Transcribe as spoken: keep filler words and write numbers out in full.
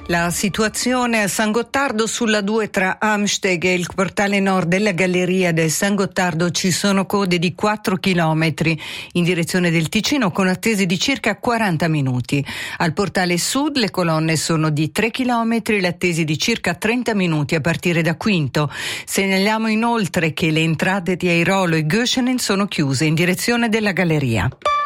La situazione a San Gottardo sulla due tra Amsteg e il portale nord della galleria del San Gottardo ci sono code di quattro chilometri in direzione del Ticino con attese di circa quaranta minuti. Al portale sud le colonne sono di tre chilometri, le attese di circa trenta minuti a partire da Quinto. Segnaliamo inoltre che le entrate di Airolo e Göschenen sono chiuse in direzione della galleria.